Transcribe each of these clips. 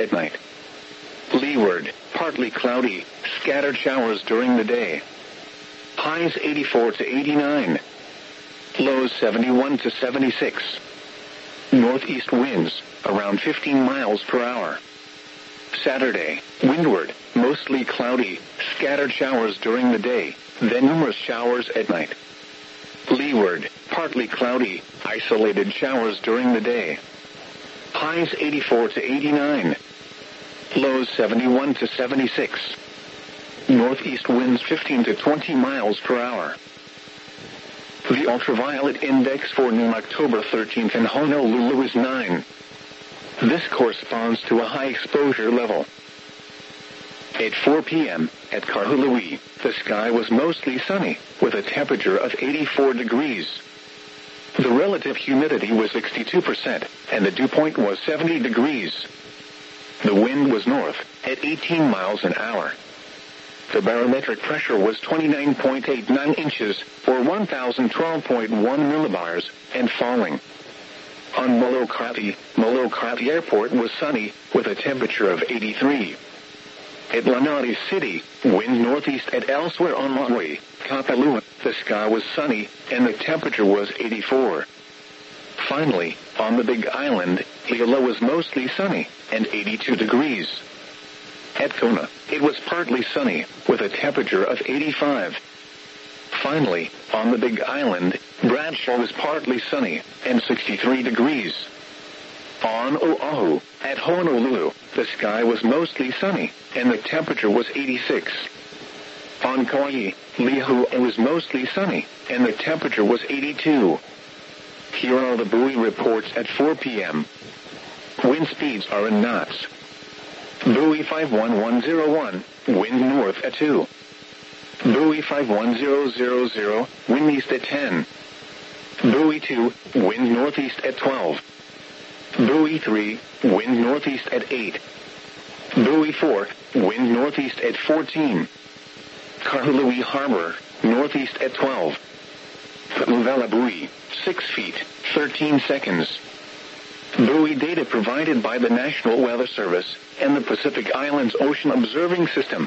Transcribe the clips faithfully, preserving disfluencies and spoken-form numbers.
at night. Leeward, partly cloudy, scattered showers during the day. Highs eighty-four to eighty-nine. Lows seventy-one to seventy-six. Northeast winds, around fifteen miles per hour. Saturday, windward, mostly cloudy, scattered showers during the day, then numerous showers at night. Leeward, partly cloudy, isolated showers during the day. Highs eighty-four to eighty-nine. Lows seventy-one to seventy-six. Northeast winds fifteen to twenty miles per hour. The ultraviolet index for noon October thirteenth in Honolulu is nine. This corresponds to a high exposure level. At four p.m., at Kahului, the sky was mostly sunny, with a temperature of eighty-four degrees. The relative humidity was sixty-two percent, and the dew point was seventy degrees. The wind was north, at eighteen miles an hour. The barometric pressure was twenty-nine point eight nine inches, or one thousand twelve point one millibars, and falling. On Molokai, Molokai Airport was sunny, with a temperature of eighty-three. At Lanai City, wind northeast. At elsewhere on Maui, Kapalua, the sky was sunny, and the temperature was eighty-four. Finally, on the Big Island, Hilo was mostly sunny, and eighty-two degrees. At Kona, it was partly sunny, with a temperature of eighty-five. Finally, on the Big Island, Bradshaw was partly sunny, and sixty-three degrees. On Oahu, at Honolulu, the sky was mostly sunny, and the temperature was eighty-six. On Kauai, Lihu, it was mostly sunny, and the temperature was eighty-two. Here are the buoy reports at four p.m. Wind speeds are in knots. Buoy five one one zero one, wind north at two. Buoy five one zero zero zero, wind east at ten. Buoy two, wind northeast at twelve. Buoy three, wind northeast at eight. Buoy four, wind northeast at fourteen. Kahului Harbor, northeast at twelve. Pumuvela buoy, six feet, thirteen seconds. Buoy data provided by the National Weather Service and the Pacific Islands Ocean Observing System.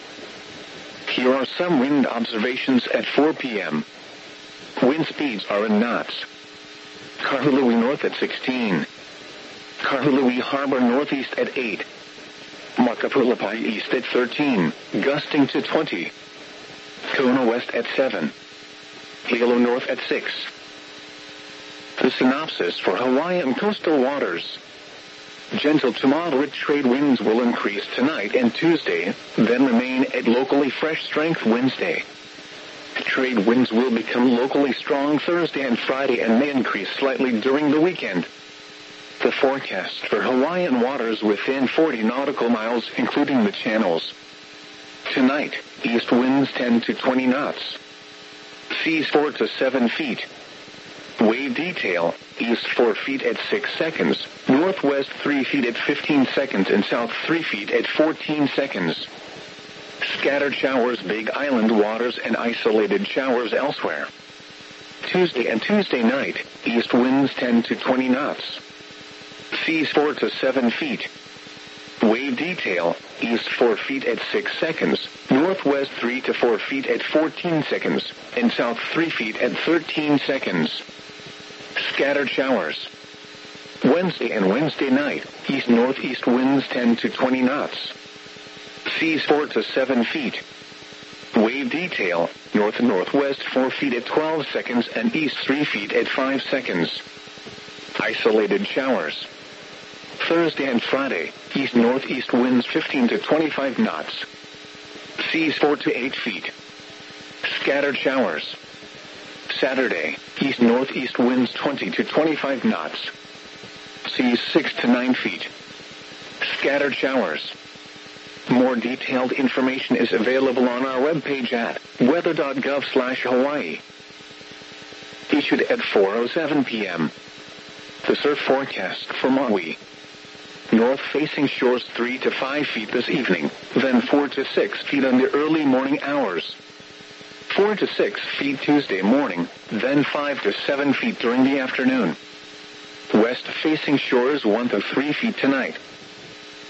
Here are some wind observations at four p.m. Wind speeds are in knots. Kahului north at sixteen. Kahului Harbor northeast at eight. Makapulapai east at thirteen, gusting to twenty. Kona west at seven. Hilo north at six. The synopsis for Hawaiian coastal waters. Gentle to moderate trade winds will increase tonight and Tuesday, then remain at locally fresh strength Wednesday. Trade winds will become locally strong Thursday and Friday and may increase slightly during the weekend. The forecast for Hawaiian waters within forty nautical miles, including the channels. Tonight, east winds ten to twenty knots. Seas four to seven feet. Wave detail, east four feet at six seconds, northwest three feet at fifteen seconds, and south three feet at fourteen seconds. Scattered showers Big Island waters and isolated showers elsewhere. Tuesday and Tuesday night, east winds ten to twenty knots. Seas four to seven feet. Wave detail, east four feet at six seconds, northwest three to four feet at fourteen seconds, and south three feet at thirteen seconds. Scattered showers. Wednesday and Wednesday night, east-northeast winds ten to twenty knots. Seas four to seven feet. Wave detail, north and northwest four feet at twelve seconds and east three feet at five seconds. Isolated showers. Thursday and Friday, east-northeast winds fifteen to twenty-five knots. Seas four to eight feet. Scattered showers. Saturday, east-northeast winds twenty to twenty-five knots. Seas six to nine feet. Scattered showers. More detailed information is available on our webpage at weather dot gov slash Hawaii. Issued at four oh seven p.m. The surf forecast for Maui. North-facing shores three to five feet this evening, then four to six feet in the early morning hours. four to six feet Tuesday morning, then five to seven feet during the afternoon. West-facing shores one to three feet tonight,